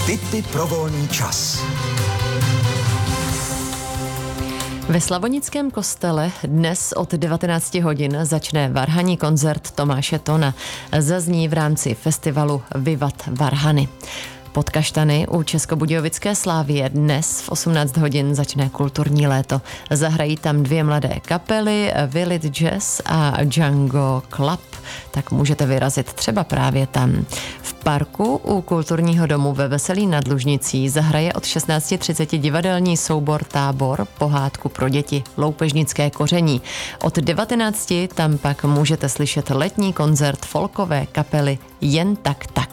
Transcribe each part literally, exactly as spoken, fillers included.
Tipy pro volný čas. Ve Slavonickém kostele dnes od devatenácti hodin začne varhanní koncert Tomáše Tona. Zazní v rámci festivalu Vivat Varhany. Pod kaštany u Českobudějovické Slávie dnes v osmnáct hodin začne kulturní léto. Zahrají tam dvě mladé kapely, Willit Jazz a Django Club. Tak můžete vyrazit třeba právě tam. V parku u kulturního domu ve Veselí nad Lužnicí zahraje od šestnáct třicet divadelní soubor Tábor pohádku pro děti Loupežnické koření. Od devatenácti tam pak můžete slyšet letní koncert folkové kapely Jen tak tak.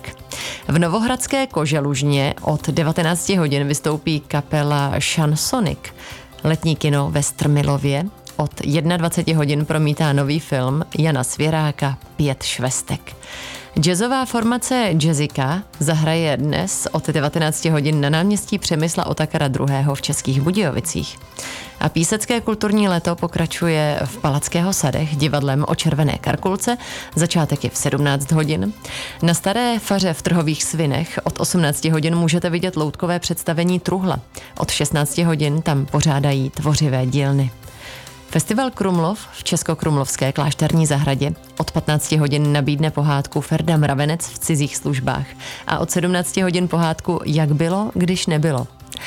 V Novohradské Koželužně od devatenácti hodin vystoupí kapela Šansonik. Letní kino ve Strmilově od dvaceti jedné hodin promítá nový film Jana Svěráka Pět švestek. Jazzová formace Jazzika zahraje dnes od devatenácti hodin na náměstí Přemysla Otakara druhého. v Českých Budějovicích. A písecké kulturní léto pokračuje v Palackého sadech divadlem O červené karkulce. Začátek je v sedmnáct hodin. Na Staré faře v Trhových Svinech od osmnácti hodin můžete vidět loutkové představení Truhla. Od šestnácti hodin tam pořádají tvořivé dílny. Festival Krumlov v Českokrumlovské klášterní zahradě od patnácti hodin nabídne pohádku Ferda Mravenec v cizích službách a od sedmnácti hodin pohádku Jak bylo, když nebylo.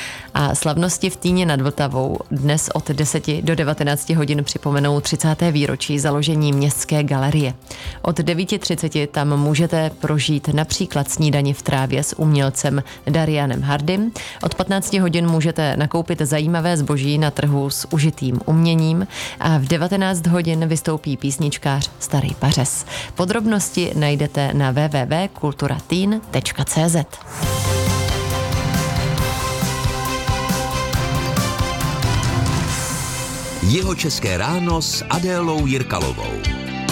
A slavnosti v Týně nad Vltavou dnes od deseti do devatenácti hodin připomenou třicáté výročí založení Městské galerie. Od devíti třiceti tam můžete prožít například snídani v trávě s umělcem Darianem Hardym. Od patnácti hodin můžete nakoupit zajímavé zboží na trhu s užitým uměním a v devatenáct hodin vystoupí písničkář Starý Pařez. Podrobnosti najdete na w w w tečka kultura teen tečka c z. Jihočeské ráno s Adélou Jirkalovou.